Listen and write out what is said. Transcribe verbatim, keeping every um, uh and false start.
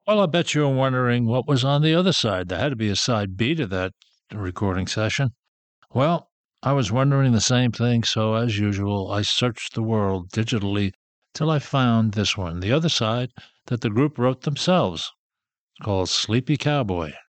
Well, I bet you're wondering what was on the other side. There had to be a side B to that recording session. Well, I was wondering the same thing, so as usual, I searched the world digitally till I found this one, the other side that the group wrote themselves, called Sleepy Cowboy.